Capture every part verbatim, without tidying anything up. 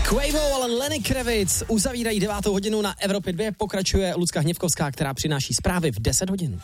Quavo, ale Lenny Kravitz uzavírají devátou hodinu na Evropě dva. Pokračuje Lucka Hněvkovská, která přináší zprávy v deset hodin.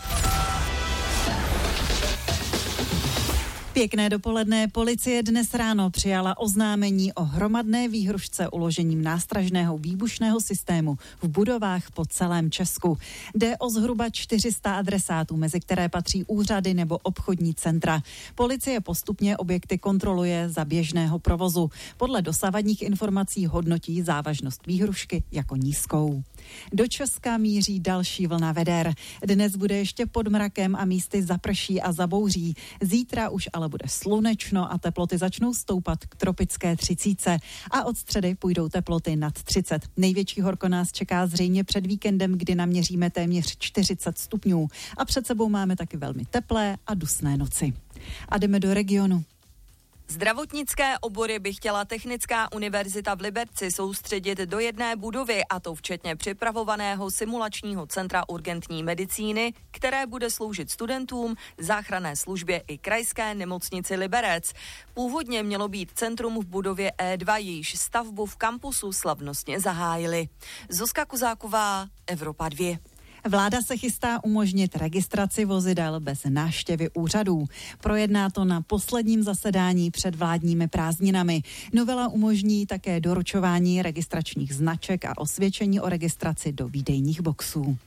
Pěkné dopoledne. Policie dnes ráno přijala oznámení o hromadné výhrušce uložením nástražného výbušného systému v budovách po celém Česku. Jde o zhruba čtyři sta adresátů, mezi které patří úřady nebo obchodní centra. Policie postupně objekty kontroluje za běžného provozu. Podle dosavadních informací hodnotí závažnost výhrušky jako nízkou. Do Česka míří další vlna veder. Dnes bude ještě pod mrakem a místy zaprší a zabouří. Zítra už ale bude slunečno a teploty začnou stoupat k tropické třicítce a od středy půjdou teploty nad třicet. Největší horko nás čeká zřejmě před víkendem, kdy naměříme téměř čtyřicet stupňů a před sebou máme taky velmi teplé a dusné noci. A jdeme do regionu. Zdravotnické obory by chtěla Technická univerzita v Liberci soustředit do jedné budovy, a to včetně připravovaného simulačního centra urgentní medicíny, které bude sloužit studentům, záchranné službě i krajské nemocnici Liberec. Původně mělo být centrum v budově E dva, jejíž stavbu v kampusu slavnostně zahájili. Zuzka Kuzáková, Evropa dva. Vláda se chystá umožnit registraci vozidel bez návštěvy úřadů. Projedná to na posledním zasedání před vládními prázdninami. Novela umožní také doručování registračních značek a osvědčení o registraci do výdejních boxů.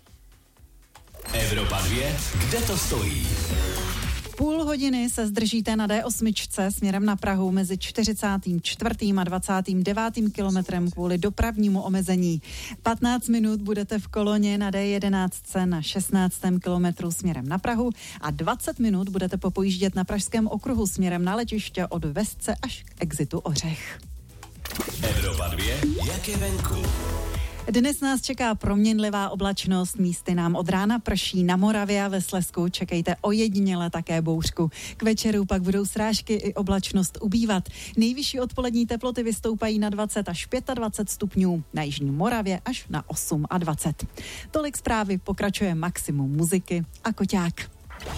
Evropa dva, kde to stojí? Půl hodiny se zdržíte na D osm směrem na Prahu mezi čtyřicátým čtvrtým a dvacátým devátým kilometrem kvůli dopravnímu omezení. patnáct minut budete v koloně na D jedenáct na šestnáctém kilometru směrem na Prahu a dvacet minut budete popojíždět na Pražském okruhu směrem na letiště od Vesce až k exitu Ořech. Evropa dva, jak je venku? Dnes nás čeká proměnlivá oblačnost, místy nám od rána prší, na Moravě a ve Slezsku čekejte ojediněle také bouřku. K večeru pak budou srážky i oblačnost ubývat. Nejvyšší odpolední teploty vystoupají na dvacet až dvacet pět stupňů, na jižní Moravě až na dvacet osm. Tolik zprávy, pokračuje maximum muziky a Koťák.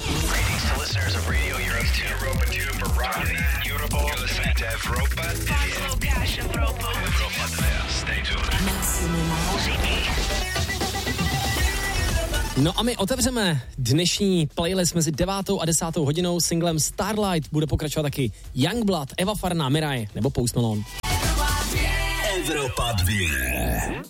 No a my otevřeme dnešní playlist mezi devátou a desátou hodinou singlem Starlight. Bude pokračovat taky Youngblood, Eva Farná, Mirai nebo Post Malone. Evropa dva.